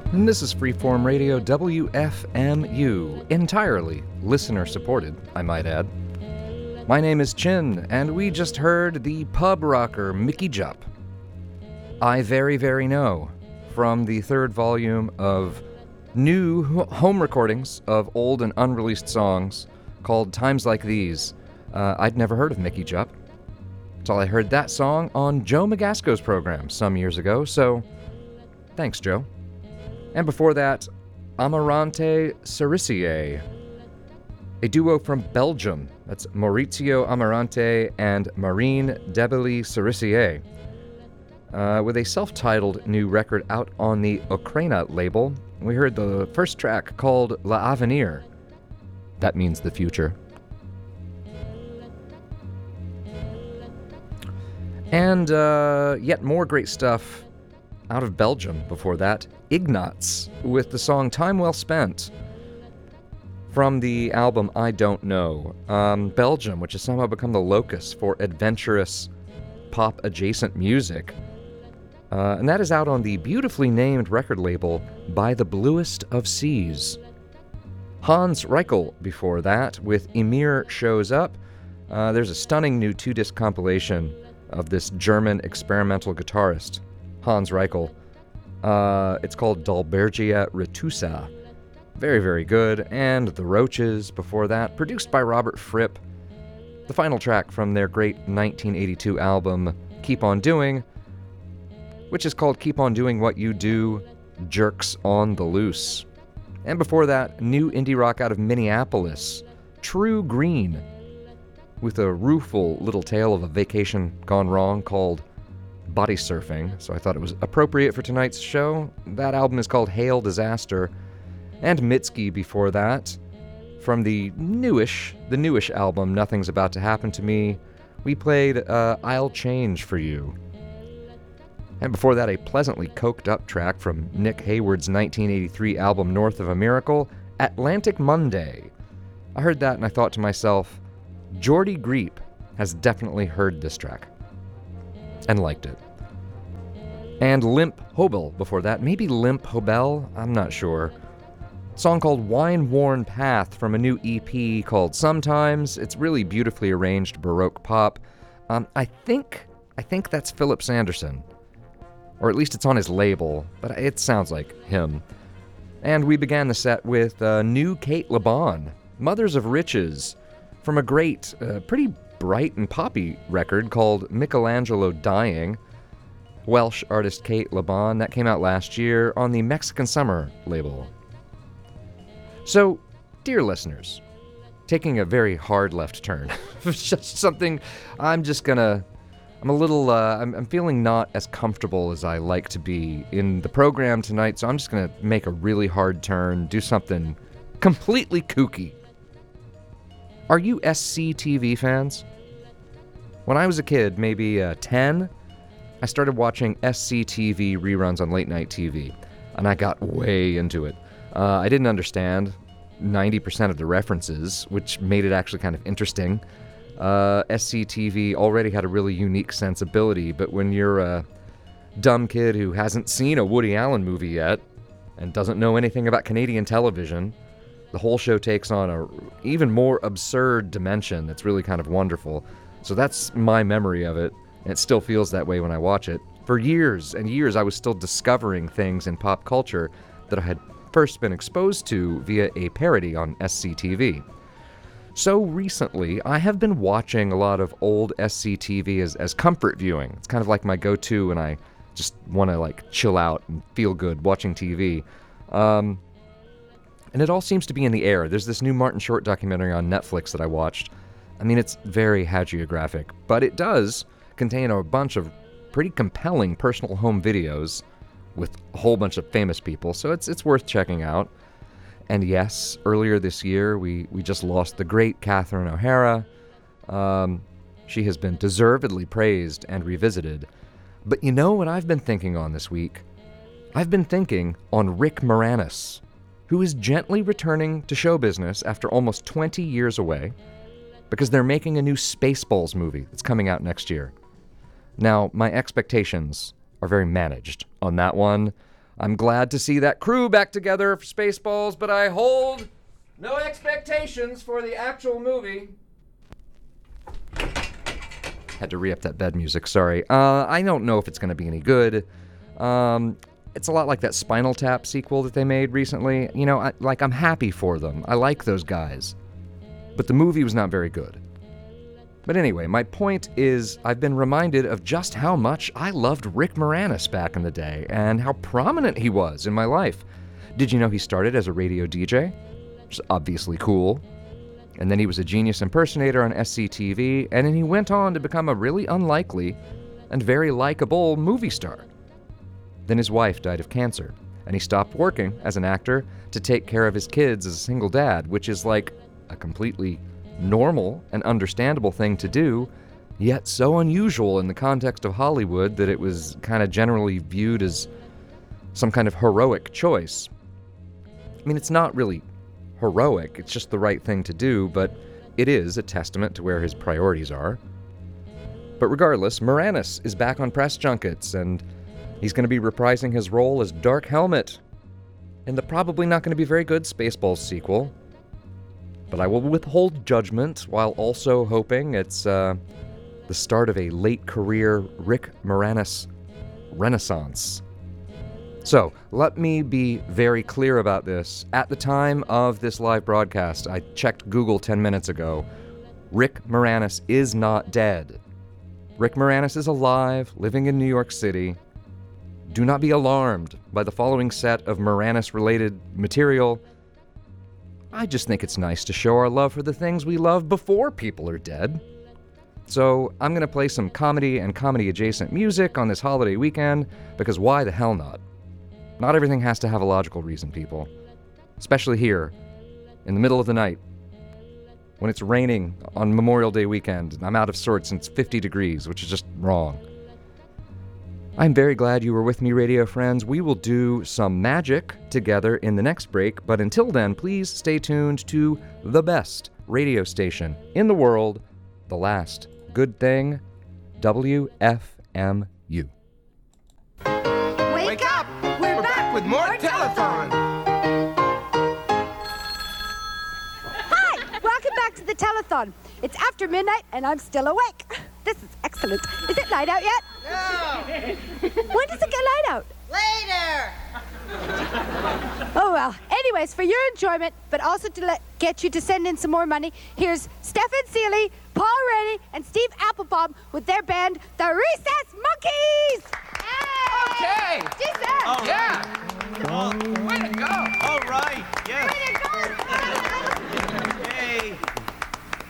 And this is Freeform Radio WFMU, entirely listener-supported, I might add. My name is Chin, and we just heard the pub rocker Mickey Jupp. I Very, Very Know, from the third volume of new home recordings of old and unreleased songs called Times Like These. I'd never heard of Mickey Jupp until I heard that song on Joe Magasco's program some years ago, so thanks, Joe. And before that, Amarante Cerisier, a duo from Belgium. That's Maurizio Amarante and Marine Debeli Cerisier, with a self-titled new record out on the Okraina label. We heard the first track called L'Avenir. That means the future. And yet more great stuff out of Belgium before that. Ignatz with the song Time Well Spent from the album I Don't Know. Belgium, which has somehow become the locus for adventurous pop-adjacent music. And that is out on the beautifully named record label By the Bluest of Seas. Hans Reichel before that with Emir Shows Up. There's a stunning new 2-disc compilation of this German experimental guitarist, Hans Reichel. It's called Dalbergia Retusa. Very, very good. And The Roaches before that, produced by Robert Fripp. The final track from their great 1982 album, Keep On Doing, which is called Keep On Doing What You Do, Jerks on the Loose. And before that, new indie rock out of Minneapolis, True Green, with a rueful little tale of a vacation gone wrong called Body Surfing, so I thought it was appropriate for tonight's show. That album is called Hail Disaster. And Mitski before that, from the newish album Nothing's About to Happen to Me, we played I'll Change for You. And before that, a pleasantly coked up track from Nick Hayward's 1983 album North of a Miracle, Atlantic Monday. I heard that and I thought to myself, Jordy Greep has definitely heard this track and liked it. And Limp Hobel before that, maybe Limp Hobel, I'm not sure. Song called Wine Worn Path from a new EP called Sometimes. It's really beautifully arranged Baroque pop. I think that's Philip Sanderson, or at least it's on his label, but it sounds like him. And we began the set with new Kate Laban, Mothers of Riches, from a great, pretty bright and poppy record called Michelangelo Dying. Welsh artist Kate Laban, that came out last year on the Mexican Summer label. So, dear listeners, taking a very hard left turn, just something I'm feeling not as comfortable as I like to be in the program tonight, so I'm just gonna make a really hard turn, do something completely kooky. Are you SCTV fans? When I was a kid, maybe 10, I started watching SCTV reruns on late night TV, and I got way into it. I didn't understand 90% of the references, which made it actually kind of interesting. SCTV already had a really unique sensibility, but when you're a dumb kid who hasn't seen a Woody Allen movie yet and doesn't know anything about Canadian television, the whole show takes on a even more absurd dimension that's really kind of wonderful. So that's my memory of it, and it still feels that way when I watch it. For years and years, I was still discovering things in pop culture that I had first been exposed to via a parody on SCTV. So recently, I have been watching a lot of old SCTV as comfort viewing. It's kind of like my go-to when I just want to chill out and feel good watching TV. And it all seems to be in the air. There's this new Martin Short documentary on Netflix that I watched. I mean, it's very hagiographic, but it does contain a bunch of pretty compelling personal home videos with a whole bunch of famous people, so it's worth checking out. And yes, earlier this year, we just lost the great Catherine O'Hara. She has been deservedly praised and revisited. But you know what I've been thinking on this week? I've been thinking on Rick Moranis, who is gently returning to show business after almost 20 years away, because they're making a new Spaceballs movie that's coming out next year. Now, my expectations are very managed on that one. I'm glad to see that crew back together for Spaceballs, but I hold no expectations for the actual movie. Had to re-up that bed music, sorry. I don't know if it's going to be any good. It's a lot like that Spinal Tap sequel that they made recently. You know, I'm happy for them. I like those guys. But the movie was not very good. But anyway, my point is I've been reminded of just how much I loved Rick Moranis back in the day and how prominent he was in my life. Did you know he started as a radio DJ? Which is obviously cool. And then he was a genius impersonator on SCTV, and then he went on to become a really unlikely and very likable movie star. Then his wife died of cancer, and he stopped working as an actor to take care of his kids as a single dad, which is like a completely normal and understandable thing to do, yet so unusual in the context of Hollywood that it was kind of generally viewed as some kind of heroic choice. I mean, it's not really heroic, it's just the right thing to do, but it is a testament to where his priorities are. But regardless, Moranis is back on press junkets, and he's going to be reprising his role as Dark Helmet in the probably not going to be very good Spaceballs sequel. But I will withhold judgment while also hoping it's the start of a late-career Rick Moranis renaissance. So, let me be very clear about this. At the time of this live broadcast, I checked Google 10 minutes ago. Rick Moranis is not dead. Rick Moranis is alive, living in New York City. Do not be alarmed by the following set of Moranis-related material. I just think it's nice to show our love for the things we love before people are dead. So I'm going to play some comedy and comedy-adjacent music on this holiday weekend, because why the hell not? Not everything has to have a logical reason, people. Especially here, in the middle of the night, when it's raining on Memorial Day weekend, and I'm out of sorts and it's 50 degrees, which is just wrong. I'm very glad you were with me, radio friends. We will do some magic together in the next break, but until then, please stay tuned to the best radio station in the world, The Last Good Thing, WFMU. Wake up! We're back with more Telethon! Hi! Welcome back to the Telethon. It's after midnight and I'm still awake. This is excellent. Is it light out yet? No! When does it get light out? Later! Oh, well. Anyways, for your enjoyment, but also to get you to send in some more money, here's Stephen Seeley, Paul Rainey, and Steve Applebaum with their band, the Recess Monkeys! Hey! Okay! Jesus! Yeah! Way to go! All right, yes.